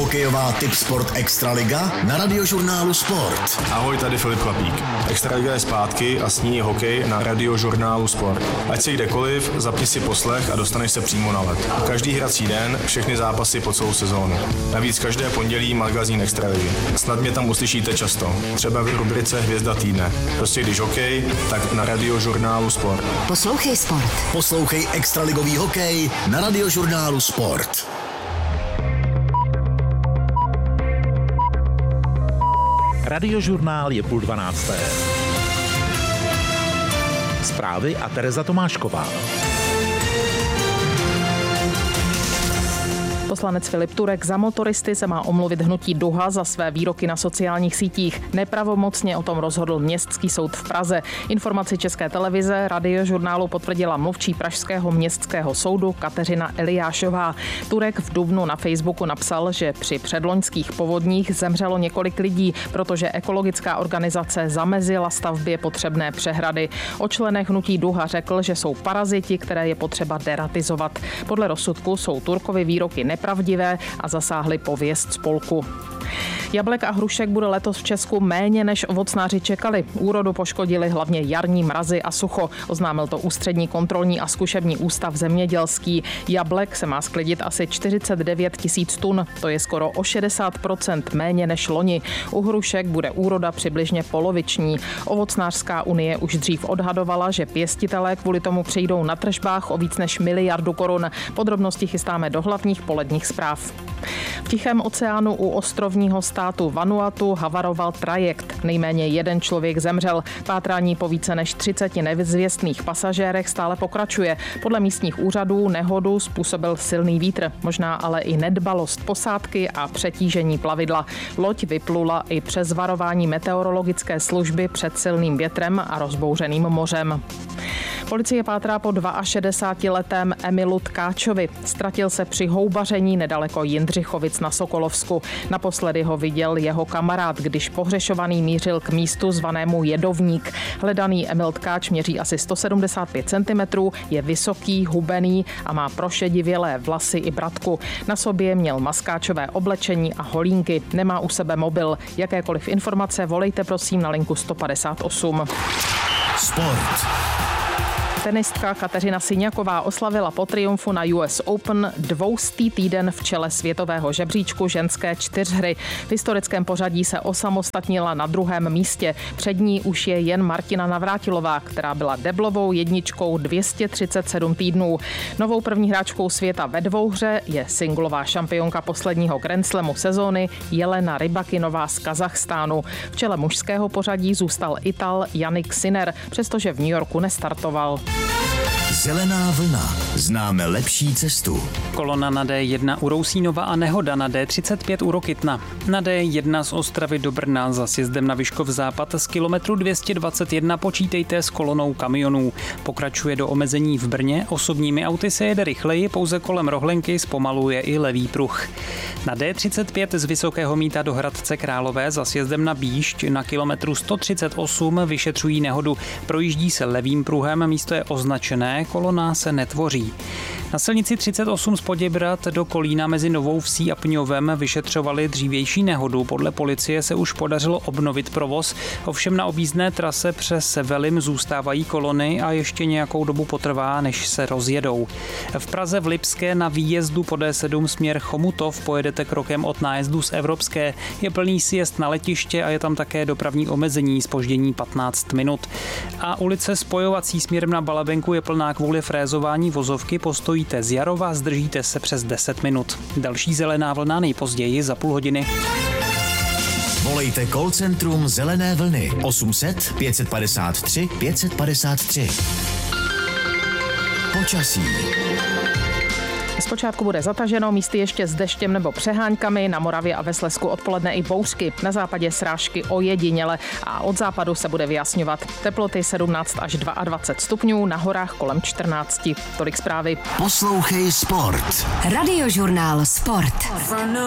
Hokejová Tipsport Extraliga na Radiožurnálu Sport. Ahoj, tady Filip Chlapík. Extraliga je zpátky a s ní je hokej na Radiožurnálu Sport. Ať si kdekoliv, zapni si poslech a dostaneš se přímo na led. Každý hrací den, všechny zápasy po celou sezónu. Navíc každé pondělí magazín Extraligy. Snad mě tam uslyšíte často. Třeba v rubrice Hvězda týdne. Prostě když hokej, tak na Radiožurnálu Sport. Poslouchej sport. Poslouchej extraligový hokej na Radiožurnálu Sport. Radiožurnál je 11:30. Zprávy a Tereza Tomášková. Poslanec Filip Turek za motoristy se má omluvit hnutí Duha za své výroky na sociálních sítích. Nepravomocně o tom rozhodl Městský soud v Praze. Informaci České televize Radiožurnálu potvrdila mluvčí pražského městského soudu Kateřina Eliášová. Turek v dubnu na Facebooku napsal, že při předloňských povodních zemřelo několik lidí, protože ekologická organizace zamezila stavbě potřebné přehrady. O členech hnutí Duha řekl, že jsou paraziti, které je potřeba deratizovat. Podle rozsudku jsou Turkovy výroky nepravdivé a zasáhly pověst spolku. Jablek a hrušek bude letos v Česku méně, než ovocnáři čekali. Úrodu poškodili hlavně jarní mrazy a sucho, oznámil to Ústřední kontrolní a zkušební ústav zemědělský. Jablek se má sklidit asi 49 000 tun, to je skoro o 60% méně než loni. U hrušek bude úroda přibližně poloviční. Ovocnářská unie už dřív odhadovala, že pěstitelé kvůli tomu přijdou na tržbách o víc než 1 miliardu korun. Podrobnosti chystáme do hlavních poledních zpráv. V Tichém oceánu u ostrovního státu Vanuatu havaroval trajekt. Nejméně jeden člověk zemřel. Pátrání po více než 30 nezvěstných pasažérech stále pokračuje. Podle místních úřadů nehodu způsobil silný vítr, možná ale i nedbalost posádky a přetížení plavidla. Loď vyplula i přes varování meteorologické služby před silným větrem a rozbouřeným mořem. Policie pátrá po 62letém Emilu Tkáčovi. Ztratil se při houbaření nedaleko Jindřichovic na Sokolovsku. Naposledy ho viděl jeho kamarád, když pohřešovaný mířil k místu zvanému Jedovník. Hledaný Emil Tkáč měří asi 175 cm, je vysoký, hubený a má prošedivělé vlasy i bratku. Na sobě měl maskáčové oblečení a holínky. Nemá u sebe mobil. Jakékoliv informace volejte prosím na linku 158. Sport. Tenistka Kateřina Siňaková oslavila po triumfu na US Open 200. týden v čele světového žebříčku ženské čtyřhry. V historickém pořadí se osamostatnila na 2. místě. Před ní už je jen Martina Navrátilová, která byla deblovou jedničkou 237 týdnů. Novou první hráčkou světa ve dvouhře je singlová šampionka posledního Grand Slamu sezóny Jelena Rybakinová z Kazachstánu. V čele mužského pořadí zůstal Ital Jannik Sinner, přestože v New Yorku nestartoval. Zelená vlna. Známe lepší cestu. Kolona na D1 u Rousínova a nehoda na D35 u Rokytna. Na D1 z Ostravy do Brna za sjezdem na Vyškov západ z kilometru 221 počítejte s kolonou kamionů. Pokračuje do omezení v Brně, osobními auty se jede rychleji, pouze kolem Rohlenky zpomaluje i levý pruh. Na D35 z Vysokého Mýta do Hradce Králové za sjezdem na Bíšť na kilometru 138 vyšetřují nehodu. Projíždí se levým pruhem, místo je označené, kolona se netvoří. Na silnici 38 z Poděbrad do Kolína mezi Novou Vsí a Pňovem vyšetřovali dřívější nehodu. Podle policie se už podařilo obnovit provoz, ovšem na objízdné trase přes Velim zůstávají kolony a ještě nějakou dobu potrvá, než se rozjedou. V Praze v Lipské na výjezdu po D7 směr Chomutov pojedete krokem od nájezdu z Evropské. Je plný sjezd na letiště a je tam také dopravní omezení, zpoždění 15 minut. A ulice spojovací směrem na Balabenku je plná kvůli frézování vozovky, postojíte z Jarova, zdržíte se přes 10 minut. Další zelená vlna nejpozději za půl hodiny. Volejte call centrum Zelené vlny 800 553 553. Počasí. Zpočátku bude zataženo, místy ještě s deštěm nebo přeháňkami, na Moravě a ve Slezsku odpoledne i bouřky, na západě srážky ojediněle a od západu se bude vyjasňovat. Teploty 17 až 22 stupňů, na horách kolem 14. Tolik zprávy. Poslouchej sport. Radiožurnál Sport.